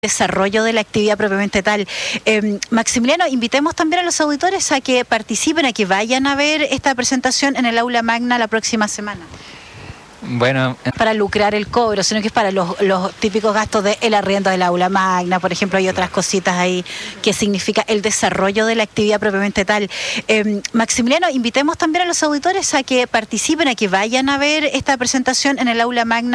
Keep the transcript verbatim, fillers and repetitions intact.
desarrollo de la actividad propiamente tal. Eh, Maximiliano, invitemos también a los auditores a que participen, a que vayan a ver esta presentación en el aula magna la próxima semana. Bueno, para lucrar el cobro, sino que es para los, los típicos gastos del arriendo del aula magna, por ejemplo, hay otras cositas ahí que significa el desarrollo de la actividad propiamente tal. Eh, Maximiliano, invitemos también a los auditores a que participen, a que vayan a ver esta presentación en el aula magna